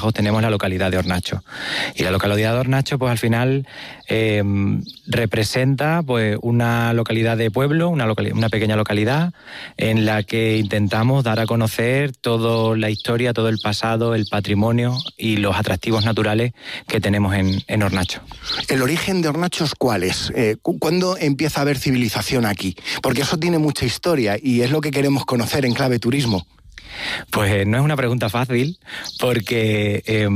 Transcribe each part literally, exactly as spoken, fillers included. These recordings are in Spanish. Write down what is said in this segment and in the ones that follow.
abajo tenemos la localidad de Hornacho. Y la localidad de Hornacho, pues al final eh, representa pues una localidad de pueblo, una, localidad, una pequeña localidad en la que intentamos dar a conocer toda la historia, todo el pasado, el patrimonio y los atractivos naturales que tenemos en, en Hornacho. ¿El origen de Hornacho es cuál es? Eh, ¿Cuándo empieza a haber civilización aquí? Porque eso tiene mucha historia y es lo que queremos conocer en clave turismo. Pues eh, no es una pregunta fácil, porque eh,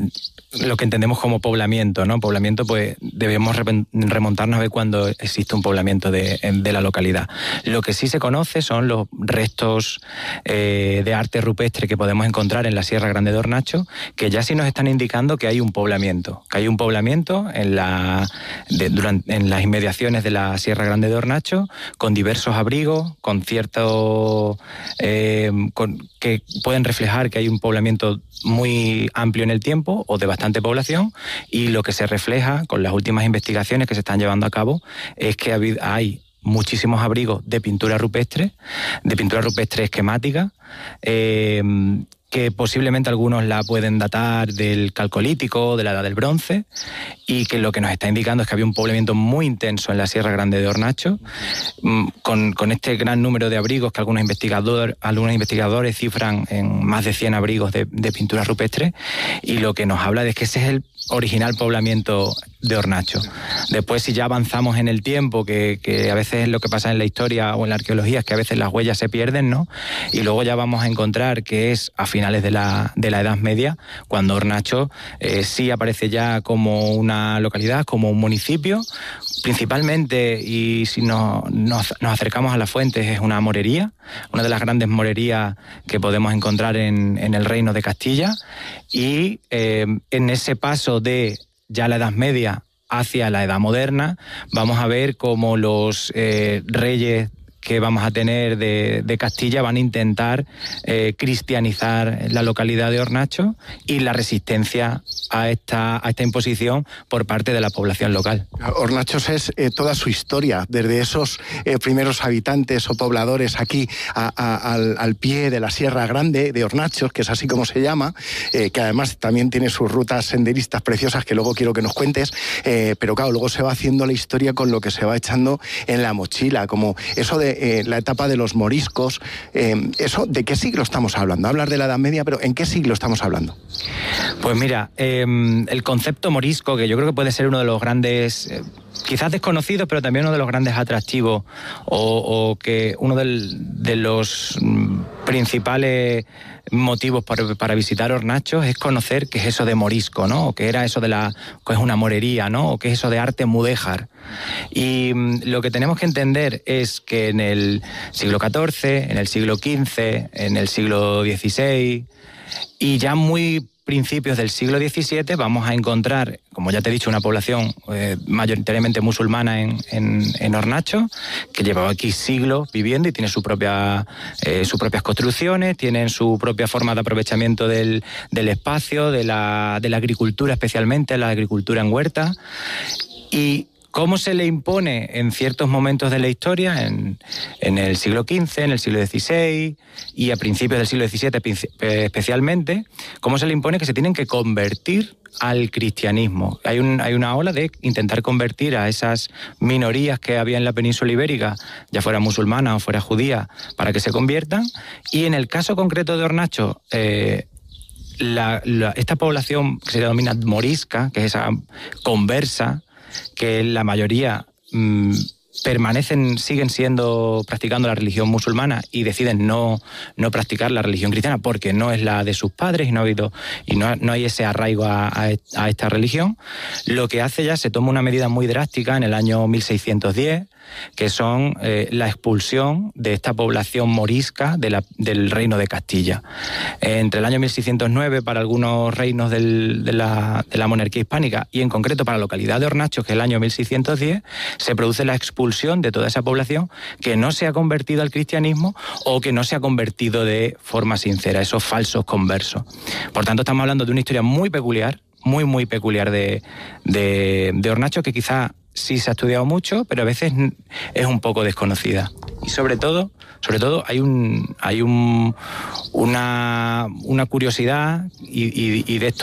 lo que entendemos como poblamiento, ¿no? Poblamiento, pues debemos remontarnos a ver cuándo existe un poblamiento de, de la localidad. Lo que sí se conoce son los restos eh, de arte rupestre que podemos encontrar en la Sierra Grande de Hornacho, que ya sí nos están indicando que hay un poblamiento, que hay un poblamiento en, la, de, durante, en las inmediaciones de la Sierra Grande de Hornacho, con diversos abrigos, con cierto... Eh, con, que pueden reflejar que hay un poblamiento muy amplio en el tiempo o de bastante población, y lo que se refleja con las últimas investigaciones que se están llevando a cabo es que hay muchísimos abrigos de pintura rupestre, de pintura rupestre esquemática, eh, que posiblemente algunos la pueden datar del Calcolítico, de la Edad del Bronce, y que lo que nos está indicando es que había un poblamiento muy intenso en la Sierra Grande de Hornacho, con, con este gran número de abrigos que algunos investigadores, algunos investigadores cifran en más de cien abrigos de, de pintura rupestre, y lo que nos habla de que ese es el original poblamiento de Hornacho. Después, si ya avanzamos en el tiempo, que, que a veces es lo que pasa en la historia o en la arqueología, es que a veces las huellas se pierden, ¿no? Y luego ya vamos a encontrar que es a finales de la, de la Edad Media, cuando Hornacho eh, sí aparece ya como una localidad, como un municipio, principalmente, y si no, nos, nos acercamos a las fuentes, es una morería, una de las grandes morerías que podemos encontrar en, en el Reino de Castilla, y eh, en ese paso de ya la Edad Media hacia la Edad Moderna, vamos a ver cómo los eh, reyes que vamos a tener de, de Castilla van a intentar eh, cristianizar la localidad de Hornacho, y la resistencia a esta, a esta imposición por parte de la población local. Hornachos es eh, toda su historia, desde esos eh, primeros habitantes o pobladores aquí a, a, al, al pie de la Sierra Grande de Hornachos, que es así como se llama, eh, que además también tiene sus rutas senderistas preciosas que luego quiero que nos cuentes, eh, pero claro, luego se va haciendo la historia con lo que se va echando en la mochila, como eso de Eh, la etapa de los moriscos, eh, eso, ¿de qué siglo estamos hablando? Hablar de la Edad Media, pero ¿en qué siglo estamos hablando? Pues mira, eh, el concepto morisco, que yo creo que puede ser uno de los grandes, eh, quizás desconocidos, pero también uno de los grandes atractivos, o, o que uno del, de los principales motivos para, para visitar Hornachos es conocer qué es eso de morisco, ¿no? O qué era eso de la, que es una morería, ¿no? O qué es eso de arte mudéjar. Y lo que tenemos que entender es que en el siglo catorce, en el siglo quince, en el siglo dieciséis y ya muy principios del siglo diecisiete vamos a encontrar, como ya te he dicho, una población eh, mayoritariamente musulmana en, en, en Hornacho, que llevaba aquí siglos viviendo y tiene su propia, eh, sus propias construcciones, tienen su propia forma de aprovechamiento del, del espacio, de la, de la agricultura, especialmente la agricultura en huerta. Y ¿cómo se le impone en ciertos momentos de la historia, en, en el siglo quince, en el siglo dieciséis y a principios del siglo diecisiete especialmente, cómo se le impone que se tienen que convertir al cristianismo? Hay, un, hay una ola de intentar convertir a esas minorías que había en la península ibérica, ya fuera musulmana o fuera judía, para que se conviertan, y en el caso concreto de Hornacho, eh, la, la, esta población que se denomina morisca, que es esa conversa, que la mayoría mmm, permanecen, siguen siendo, practicando la religión musulmana y deciden no, no practicar la religión cristiana porque no es la de sus padres y no ha habido, y no, no hay ese arraigo a, a, a esta religión. Lo que hace ya, se toma una medida muy drástica en el año mil seiscientos diez, que son eh, la expulsión de esta población morisca de la, del Reino de Castilla. Entre el año mil seiscientos nueve, para algunos reinos del, de, la, de la monarquía hispánica, y en concreto para la localidad de Hornachos, que es el año mil seiscientos diez, se produce la expulsión de toda esa población que no se ha convertido al cristianismo o que no se ha convertido de forma sincera, esos falsos conversos. Por tanto, estamos hablando de una historia muy peculiar, muy, muy peculiar de, de, de Hornachos, que quizá sí se ha estudiado mucho, pero a veces es un poco desconocida. Y sobre todo, sobre todo hay un hay un una, una curiosidad, y, y, y de esto